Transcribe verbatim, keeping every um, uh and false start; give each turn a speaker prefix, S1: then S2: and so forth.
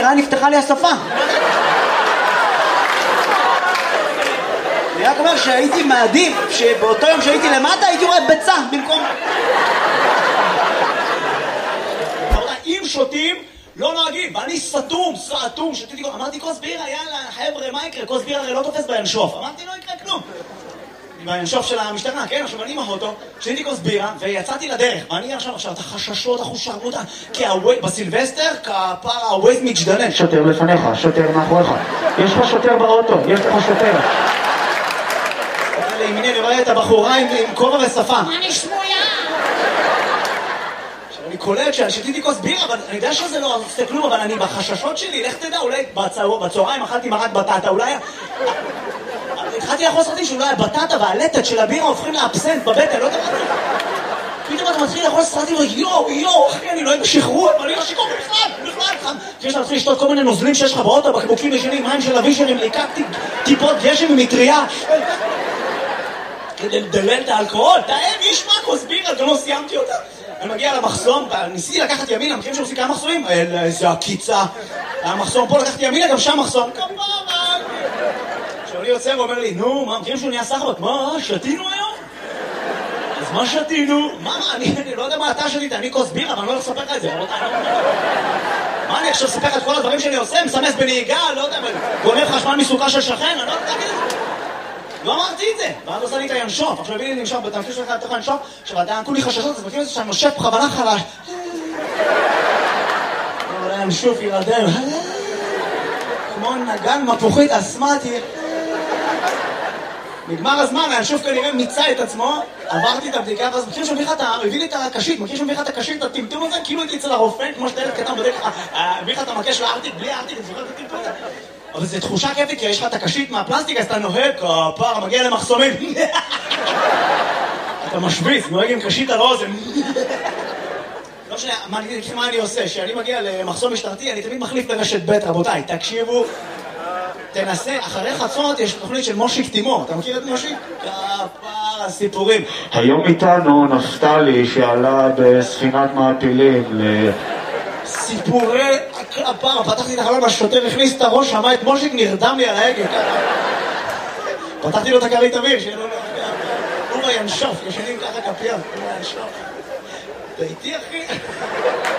S1: נראה נפתחה לי השפה. אני רק אומר שהייתי מעדיף שבאותו יום שהייתי למטה הייתי רואה ביצה במקום... אם שותים לא נוהגים, ואני סתום, סתום, שתיתי... אמרתי כוס בירה, יאללה, חבר'ה, מה יקרה? כוס בירה הרי לא תופס בינשוף. אמרתי לא יקרה כלום. בינשוף של המשטרה, כן? עכשיו אני עם האוטו, שתיתי כוס בירה ויצאתי לדרך. ואני עכשיו, עכשיו, את החששות, החושרנות, כי בסילבסטר, כפרה הווייז מתגדלן. שוטר לפניך, שוטר מאחוריך. יש לך שוטר באוטו, יש לך שוטר. לימיני, אני רואה את הבחורה עם כובע ושפה.
S2: מה נשמויה?
S1: אני קולט ששתיתי כוס בירה, אבל אני יודע שזה לא עושה כלום, אבל אני בחששות שלי, לך תדע, אולי בצהריים אכלתי מרק בטטה, אולי... התחלתי לאכול סרטים שאולי הבטטה והלטת של הבירה הופכים לאבסנט בבטן, לא יודע מה. פתאום אתה מתחיל לאכול סרטים, יואו, יואו, אחי, אני לא יודע שחררו, אבל אני לא שיקור בכלל, בכלל. כשיש לך להתחיל לשתות כל מיני נוזלים שיש לך באוטו, בקבוקים ישנים, מים של אבישרים, לקקתי טיפות גשם ממטריה. כדי לדלל את האלכוהול, תאם, יש מה כוס בירה, גם לא סיימתי אותה. אני מגיע למחסום, ניסיתי לקחת ימינה, מכירים שעושים כמה מחסומים? איזה עקיצה. המחסום פה לקחתי ימינה, גם שם מחסום. כמובן. כשאני יוצא ואומר לי, נו, מה, מכירים שהוא נהיה סחבק? מה, שתינו היום? אז מה שתינו? מה, מה, אני לא יודע מה אתה שתית, אני כוס בירה, אבל אני לא הולך לספר לך את זה. מה, אני עכשיו אספר לך את כל הדברים שאני עושה? מסמס בנהיגה, לא יודע, גונב חשמל מסוכה של שכן, אני לא יודע להגיד את זה. לא אמרתי את זה, ואז עושה לי את הינשוף, עכשיו הביאי לי לנשוף, בתמשיך שלך לתוך הינשוף, עכשיו אתה כולי חששות, אז מכיר את זה שאני נושף בכוונה חלש. אבל הינשוף ירדם, כמו נגן מפוחית אסמטי. נגמר הזמן, הינשוף כנראה מיצה את עצמו, עברתי את הבדיקה, ואז מכיר שמביא לך את ה... הביא לי את הקשית, מכיר שמביא לך את הקשית, את הטמטום הזה, כאילו הייתי אצל הרופא, כמו שתלת קטן בדרך כלל, הביא לך את המקש של הארטיק, בלי הארטיק, אני זוכר את הטמטום הזה. אבל זו תחושה כיפית, כי יש לך את הקשית מהפלסטיק, אז אתה נוהג, כפר, מגיע למחסומים. אתה משוויץ, נוהג עם קשית על אוזן. לא משנה, מה אני עושה? כשאני מגיע למחסום משטרתי, אני תמיד מחליף לרשת ב', רבותיי. תקשיבו, תנסה, אחרי חצות יש תוכנית של מושיק תימור. אתה מכיר את מושיק? כפר, הסיפורים.
S3: היום איתנו נפתלי שעלה בספינת מעפילים ל...
S1: סיפורי הפעם, פתחתי את החלון, השוטר הכניס את הראש, שמע את מושיק, נרדם לי על ההגה. פתחתי לו את הכרית אוויר, שיהיה לו... הוא בינשוף, ישנים ככה כפיים, הוא בינשוף. אתה איתי, אחי?